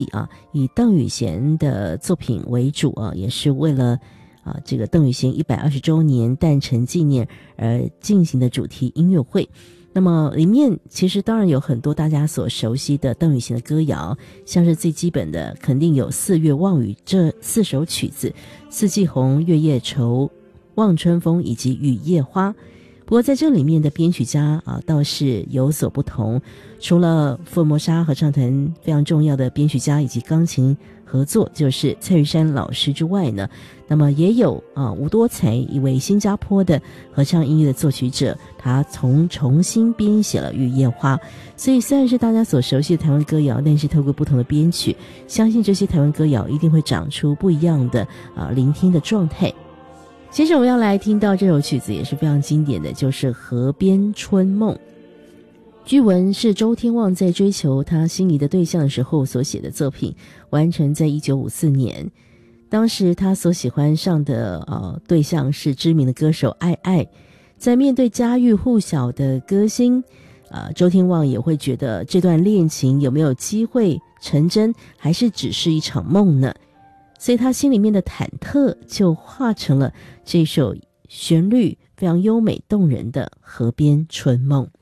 以邓雨贤的作品为主也是为了这个邓雨贤120周年诞辰纪念而进行的主题音乐会。那么里面其实当然有很多大家所熟悉的邓雨贤的歌谣，像是最基本的肯定有四月望雨这4首曲子，四季红、月夜愁、望春风以及雨夜花。不过在这里面的编曲家倒是有所不同，除了福尔摩沙合唱团非常重要的编曲家以及钢琴合作就是蔡玉山老师之外呢，那么也有吴多才，一位新加坡的合唱音乐的作曲者，他重新编写了《雨夜花》。所以虽然是大家所熟悉的台湾歌谣，但是透过不同的编曲，相信这些台湾歌谣一定会长出不一样的聆听的状态。接着我们要来听到这首曲子也是非常经典的，就是《河边春梦》。据闻是周天旺在追求他心仪的对象的时候所写的作品，完成在1954年。当时他所喜欢上的对象是知名的歌手爱爱。在面对家喻户晓的歌星周天旺也会觉得这段恋情有没有机会成真，还是只是一场梦呢？所以他心里面的忐忑就化成了这首旋律非常优美动人的《河边春梦》。